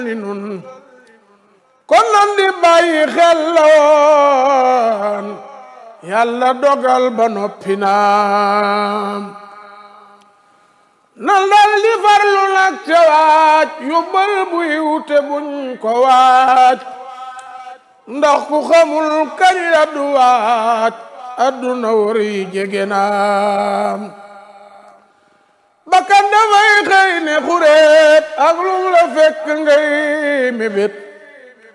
ni nun kon nan di bàyyi xel la woon Yàlla dogal ba noppi naam nan dal di farlu nag te waaj yóbbal buy wute buñ ko waaj ndax ku xamul kañ la du waaj adduna wari jege naam bakkan dafay xëy ne xureet ak lum la fekk ngay mébét